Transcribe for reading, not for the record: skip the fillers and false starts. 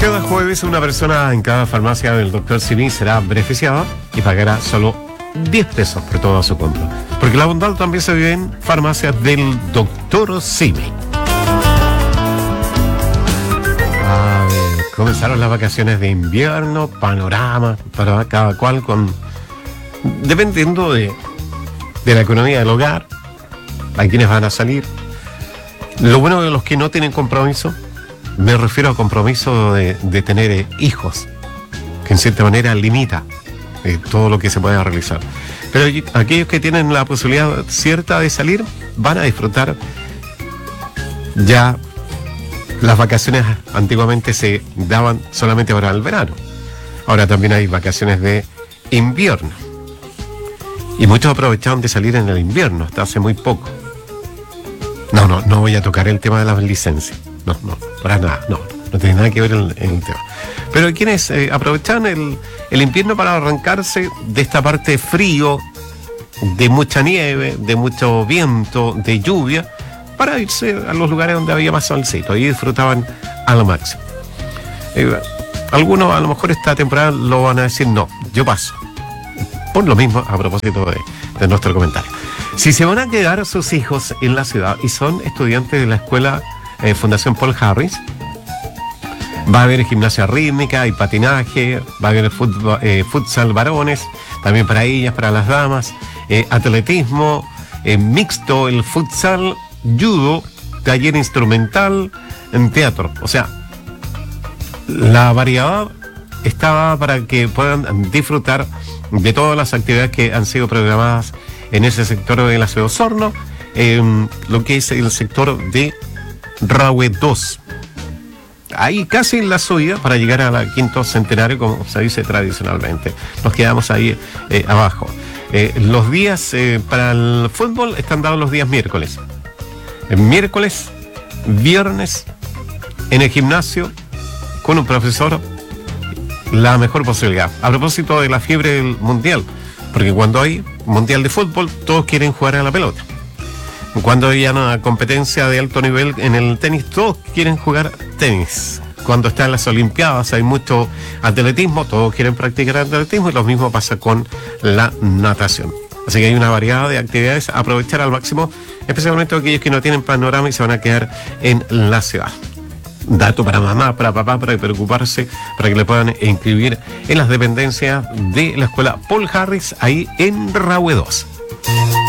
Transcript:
Cada jueves una persona en cada farmacia del Dr. Simi será beneficiada y pagará solo 10 pesos por toda su compra. Porque la bondad también se vive en farmacias del Dr. Simi. A ver, comenzaron las vacaciones de invierno, panorama para cada cual dependiendo de la economía del hogar, hay quienes van a salir. Lo bueno de los que no tienen compromiso, me refiero a compromiso de tener hijos, que en cierta manera limita todo lo que se pueda realizar. Pero aquellos que tienen la posibilidad cierta de salir, van a disfrutar. Ya las vacaciones antiguamente se daban solamente para el verano. Ahora también hay vacaciones de invierno. Y muchos aprovecharon de salir en el invierno, hasta hace muy poco. No voy a tocar el tema de las licencias. No, para nada, no tiene nada que ver el tema. Pero quienes aprovechan el invierno para arrancarse de esta parte de frío, de mucha nieve, de mucho viento, de lluvia, para irse a los lugares donde había más solcito y disfrutaban a lo máximo. Algunos a lo mejor esta temporada lo van a decir, no, yo paso. Por lo mismo, a propósito de nuestro comentario. Si se van a quedar sus hijos en la ciudad y son estudiantes de la escuela Fundación Paul Harris, va a haber gimnasia rítmica y patinaje, va a haber futsal varones, también para ellas, para las damas, atletismo, mixto, el futsal, judo, taller instrumental, en teatro. O sea, la variedad está para que puedan disfrutar de todas las actividades que han sido programadas en ese sector de la ciudad de Osorno, lo que es el sector de Rahue 2. Ahí casi en la subida para llegar a la quinto centenario, como se dice tradicionalmente. Nos quedamos ahí abajo. Los días para el fútbol están dados los días miércoles. Miércoles, viernes, en el gimnasio, con un profesor, la mejor posibilidad. A propósito de la fiebre del mundial, porque cuando hay mundial de fútbol, todos quieren jugar a la pelota. Cuando hay una competencia de alto nivel en el tenis, todos quieren jugar tenis. Cuando están las olimpiadas, hay mucho atletismo, todos quieren practicar atletismo, y lo mismo pasa con la natación. Así que hay una variedad de actividades a aprovechar al máximo, especialmente aquellos que no tienen panorama y se van a quedar en la ciudad. Dato para mamá, para papá, para preocuparse, para que le puedan inscribir en las dependencias de la escuela Paul Harris, ahí en Rahue 2.